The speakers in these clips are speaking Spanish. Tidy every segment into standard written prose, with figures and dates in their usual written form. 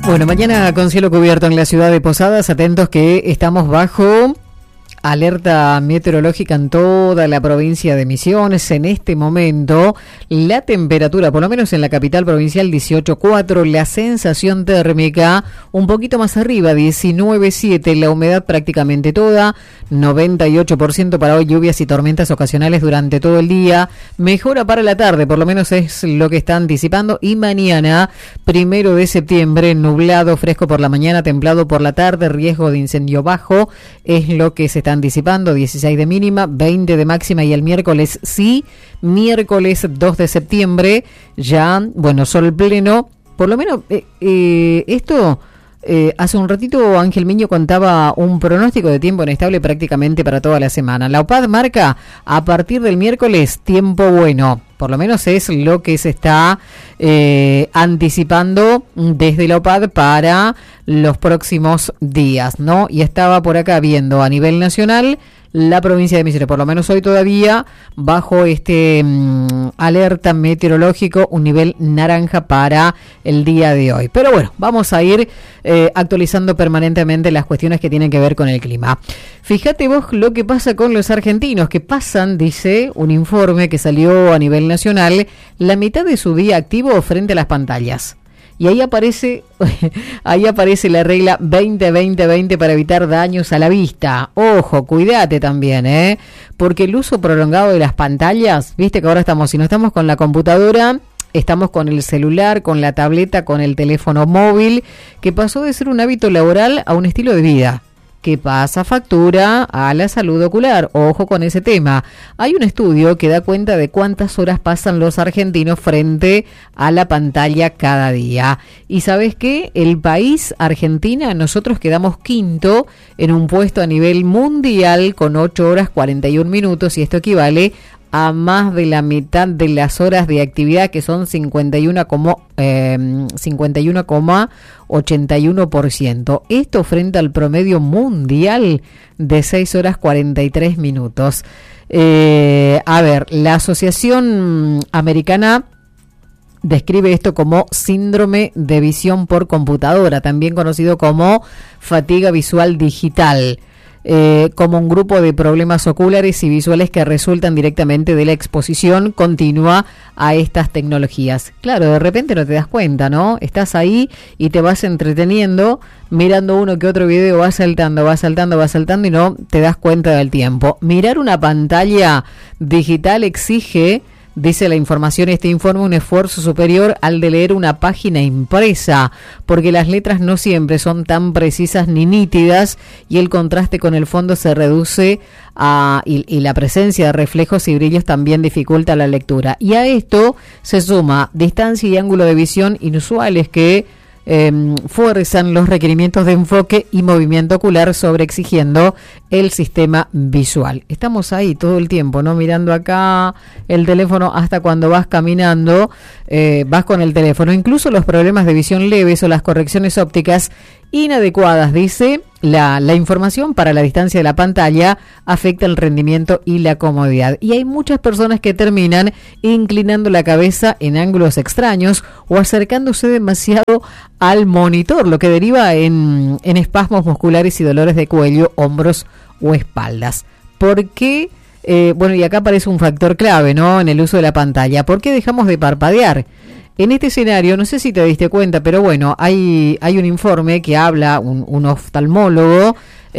Bueno, mañana con cielo cubierto en la ciudad de Posadas, atentos que estamos bajo alerta meteorológica en toda la provincia de Misiones. En este momento, la temperatura, por lo menos en la capital provincial, 18,4. La sensación térmica, un poquito más arriba, 19,7. La humedad prácticamente toda, 98% para hoy. Lluvias y tormentas ocasionales durante todo el día. Mejora para la tarde, por lo menos es lo que está anticipando. Y mañana, 1 de septiembre, nublado, fresco por la mañana, templado por la tarde. Riesgo de incendio bajo, es lo que se está anticipando, 16 de mínima, 20 de máxima, y el miércoles sí, miércoles 2 de septiembre, ya, bueno, sol pleno, por lo menos esto, hace un ratito Ángel Miño contaba un pronóstico de tiempo inestable prácticamente para toda la semana. La UPAD marca a partir del miércoles tiempo bueno. Por lo menos es lo que se está anticipando desde la OPAD para los próximos días, ¿no? Y estaba por acá viendo a nivel nacional la provincia de Misiones, por lo menos hoy todavía, bajo este alerta meteorológico, un nivel naranja para el día de hoy. Pero bueno, vamos a ir actualizando permanentemente las cuestiones que tienen que ver con el clima. Fíjate vos lo que pasa con los argentinos, que pasan, dice un informe que salió a nivel nacional, la mitad de su día activo frente a las pantallas. Y ahí aparece la regla 20-20-20 para evitar daños a la vista. Ojo, cuídate también, porque el uso prolongado de las pantallas, viste que ahora si no estamos con la computadora, estamos con el celular, con la tableta, con el teléfono móvil, que pasó de ser un hábito laboral a un estilo de vida, que pasa factura a la salud ocular. Ojo con ese tema. Hay un estudio que da cuenta de cuántas horas pasan los argentinos frente a la pantalla cada día. Y ¿sabes qué? El país, Argentina, nosotros quedamos quinto en un puesto a nivel mundial con 8 horas 41 minutos, y esto equivale a más de la mitad de las horas de actividad, que son 51,81%. Esto frente al promedio mundial de 6 horas 43 minutos. A ver, la Asociación Americana describe esto como síndrome de visión por computadora, también conocido como fatiga visual digital. Como un grupo de problemas oculares y visuales que resultan directamente de la exposición continua a estas tecnologías. Claro, de repente no te das cuenta, ¿no? Estás ahí y te vas entreteniendo, mirando uno que otro video, vas saltando y no te das cuenta del tiempo. Mirar una pantalla digital exige, dice la información, este informe, un esfuerzo superior al de leer una página impresa, porque las letras no siempre son tan precisas ni nítidas, y el contraste con el fondo se reduce y la presencia de reflejos y brillos también dificulta la lectura. Y a esto se suma distancia y ángulo de visión inusuales que fuerzan los requerimientos de enfoque y movimiento ocular, sobreexigiendo el sistema visual. Estamos ahí todo el tiempo, ¿no? Mirando acá el teléfono, hasta cuando vas caminando, vas con el teléfono. Incluso los problemas de visión leves o las correcciones ópticas inadecuadas, dice la información, para la distancia de la pantalla afecta el rendimiento y la comodidad. Y hay muchas personas que terminan inclinando la cabeza en ángulos extraños o acercándose demasiado al monitor, lo que deriva en espasmos musculares y dolores de cuello, hombros o espaldas. ¿Por qué? Bueno, y acá aparece un factor clave, ¿no?, en el uso de la pantalla. ¿Por qué dejamos de parpadear? En este escenario, no sé si te diste cuenta, pero bueno, hay un informe que habla, un oftalmólogo,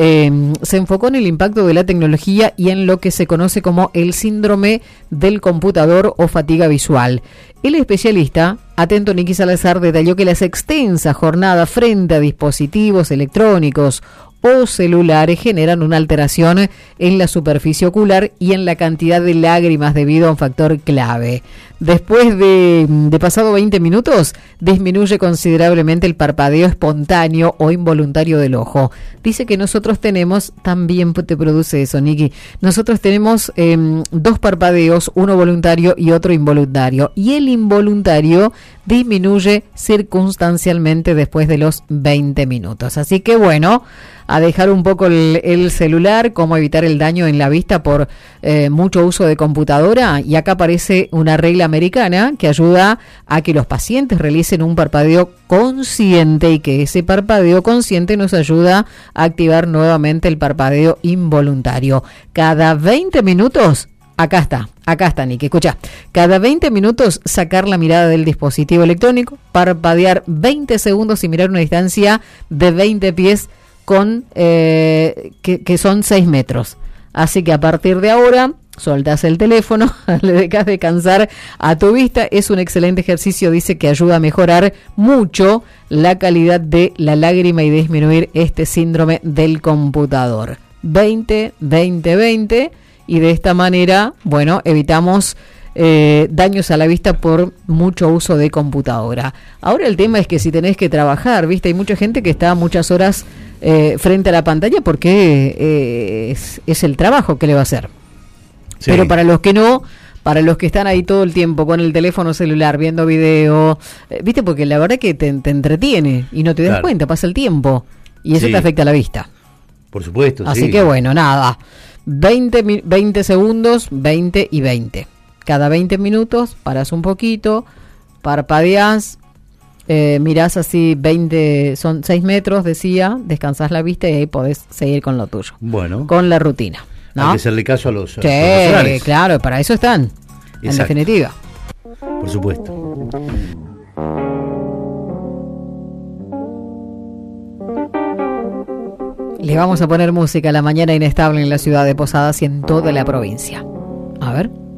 se enfocó en el impacto de la tecnología y en lo que se conoce como el síndrome del computador o fatiga visual. El especialista, atento Nicky Salazar, detalló que las extensas jornadas frente a dispositivos electrónicos o celulares generan una alteración en la superficie ocular y en la cantidad de lágrimas debido a un factor clave. Después de pasado 20 minutos, disminuye considerablemente el parpadeo espontáneo o involuntario del ojo. Dice que nosotros tenemos, también te produce eso, Niki, nosotros tenemos 2 parpadeos, uno voluntario y otro involuntario. Y el involuntario disminuye circunstancialmente después de los 20 minutos. Así que bueno, a dejar un poco el celular, cómo evitar el daño en la vista por mucho uso de computadora. Y acá aparece una regla americana que ayuda a que los pacientes realicen un parpadeo consciente y que ese parpadeo consciente nos ayuda a activar nuevamente el parpadeo involuntario. Cada 20 minutos, acá está, Nicky, escucha. Cada 20 minutos sacar la mirada del dispositivo electrónico, parpadear 20 segundos y mirar una distancia de 20 pies con que son 6 metros. Así que a partir de ahora, soltás el teléfono, le dejas descansar a tu vista. Es un excelente ejercicio, dice que ayuda a mejorar mucho la calidad de la lágrima y disminuir este síndrome del computador. 20, 20, 20, y de esta manera, bueno, evitamos daños a la vista por mucho uso de computadora. Ahora el tema es que si tenés que trabajar, ¿viste? Hay mucha gente que está muchas horas frente a la pantalla porque es el trabajo que le va a hacer. Sí. Pero para los que no, para los que están ahí todo el tiempo con el teléfono celular viendo video, ¿viste? Porque la verdad que te entretiene y no te das cuenta, pasa el tiempo y eso te afecta a la vista. Por supuesto. Así que bueno, nada, 20 segundos, 20 y 20. Cada 20 minutos paras un poquito, parpadeás, mirás así 20, son 6 metros, decía, descansás la vista y ahí podés seguir con lo tuyo. Bueno. Con la rutina, ¿no? Hay que hacerle caso a los profesionales. Claro, para eso están, en definitiva. Por supuesto. Le vamos a poner música a la mañana inestable en la ciudad de Posadas y en toda la provincia. A ver.